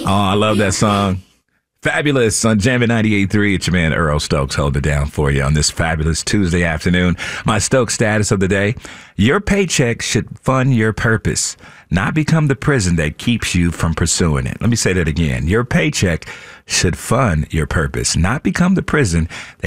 Oh, I love that song. Fabulous on Jammin' 98.3. It's your man Earl Stokes holding it down for you on this fabulous Tuesday afternoon. My Stokes status of the day: your paycheck should fund your purpose, not become the prison that keeps you from pursuing it. Let me say that again. Your paycheck should fund your purpose, not become the prison that